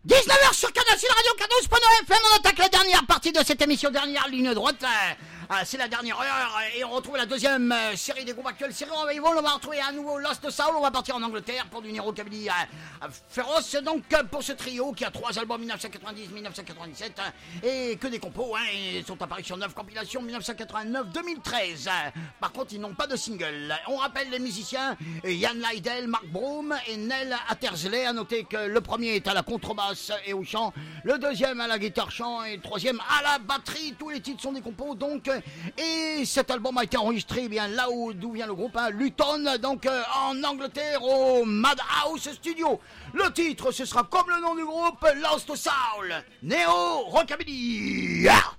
19h sur Canal Sud Radio, Canal.FM, on attaque la dernière partie de cette émission, dernière ligne droite. C'est la dernière heure et on retrouve la deuxième série des groupes actuels. Série Revival, on va retrouver un nouveau Lost Soul. On va partir en Angleterre pour du Nero Kabili féroce. Donc pour ce trio qui a 3 albums 1990-1997 et que des compos. Ils sont apparus sur 9 compilations 1989-2013. Par contre, ils n'ont pas de single. On rappelle les musiciens Ian Lydell, Mark Broom et Nell Attersley. À noter que le premier est à la contrebasse et au chant, le deuxième à la guitare chant et le troisième à la batterie. Tous les titres sont des compos donc. Et cet album a été enregistré bien là d'où vient le groupe, Luton, donc en Angleterre au Madhouse Studio. Le titre, ce sera comme le nom du groupe, Lost Soul, Neo Rockabilly.